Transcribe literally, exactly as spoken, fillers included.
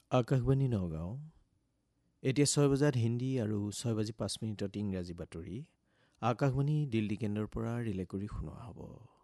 আকাশবাণী নগাঁও। এতিয়া ছয় বজাত হিন্দী আৰু ছয় বাজি পাঁচ মিনিটত ইংৰাজী বাতৰি আকাশবাণী দিল্লী কেন্দ্ৰৰ পৰা ৰিলে কৰি শুনোৱা হ'ব।